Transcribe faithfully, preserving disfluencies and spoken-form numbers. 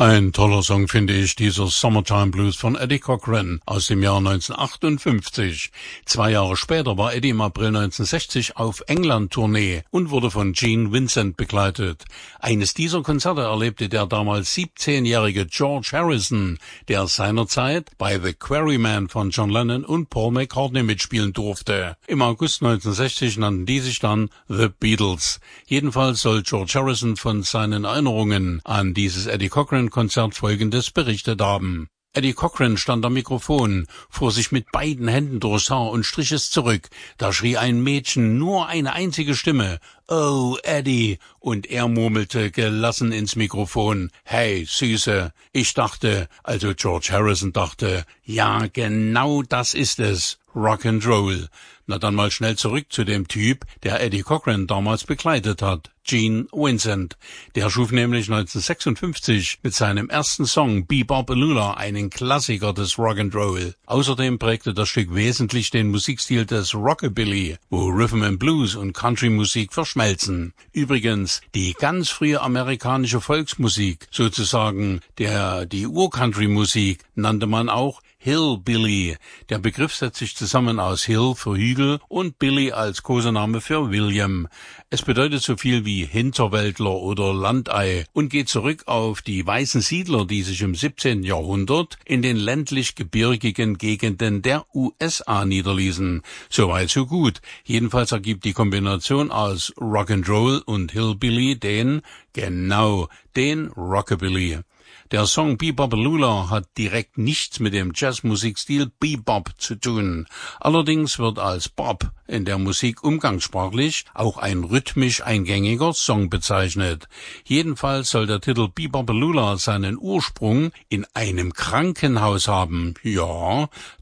Ein toller Song finde ich, dieser Summertime Blues von Eddie Cochran aus dem Jahr neunzehnhundertachtundfünfzig. Zwei Jahre später war Eddie im April neunzehnhundertsechzig auf England-Tournee und wurde von Gene Vincent begleitet. Eines dieser Konzerte erlebte der damals siebzehnjährige George Harrison, der seinerzeit bei The Quarrymen von John Lennon und Paul McCartney mitspielen durfte. Im August neunzehnhundertsechzig nannten die sich dann The Beatles. Jedenfalls soll George Harrison von seinen Erinnerungen an dieses Eddie Cochran Konzert Folgendes berichtet haben. Eddie Cochran stand am Mikrofon, fuhr sich mit beiden Händen durchs Haar und strich es zurück. Da schrie ein Mädchen, nur eine einzige Stimme, "Oh, Eddie!" Und er murmelte gelassen ins Mikrofon, "Hey, Süße!" Ich dachte, also George Harrison dachte, ja, genau das ist es, Rock'n'Roll. Na dann mal schnell zurück zu dem Typ, der Eddie Cochran damals begleitet hat, Gene Vincent. Der schuf nämlich neunzehnhundertsechsundfünfzig mit seinem ersten Song Be-Bop-A-Lula einen Klassiker des Rock'n'Roll. Außerdem prägte das Stück wesentlich den Musikstil des Rockabilly, wo Rhythm and Blues und Country-Musik verschmelzen. Übrigens, die ganz frühe amerikanische Volksmusik, sozusagen der die Ur-Country-Musik, nannte man auch Hillbilly. Der Begriff setzt sich zusammen aus Hill für Hügel und Billy als Kosename für William. Es bedeutet so viel wie Hinterwäldler oder Landei und geht zurück auf die weißen Siedler, die sich im siebzehnten Jahrhundert in den ländlich-gebirgigen Gegenden der U S A niederließen. Soweit so gut. Jedenfalls ergibt die Kombination aus Rock'n'Roll und Hillbilly den, genau, den Rockabilly. Der Song Be-Bop-A-Lula hat direkt nichts mit dem Jazzmusikstil Bebop zu tun. Allerdings wird als Bop in der Musik umgangssprachlich auch ein rhythmisch eingängiger Song bezeichnet. Jedenfalls soll der Titel Be-Bop-A-Lula seinen Ursprung in einem Krankenhaus haben. Ja,